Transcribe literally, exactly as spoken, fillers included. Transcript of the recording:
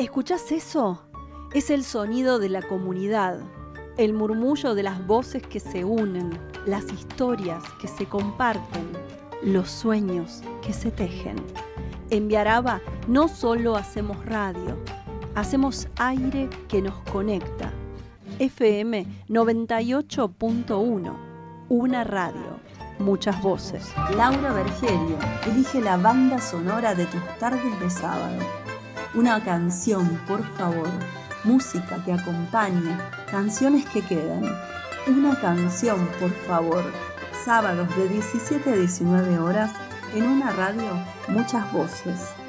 ¿Escuchás eso? Es el sonido de la comunidad, el murmullo de las voces que se unen, las historias que se comparten, los sueños que se tejen. En Viaraba no solo hacemos radio, hacemos aire que nos conecta. F M noventa y ocho punto uno, una radio, muchas voces. Laura Bergerio elige la banda sonora de tus tardes de sábado. Una canción, por favor. Música que acompañe, canciones que quedan. Una canción, por favor. Sábados de diecisiete a diecinueve horas en una radio, muchas voces.